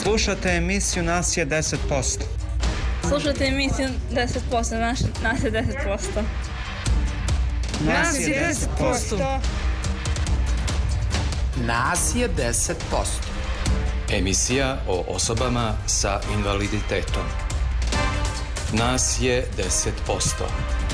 Slušate emisiju Nas je 10%. Slušajte emisiju 10%, nas je 10%. Nas je 10%. Nas je 10%. Emisija o osobama sa invaliditetom. Nas je 10%.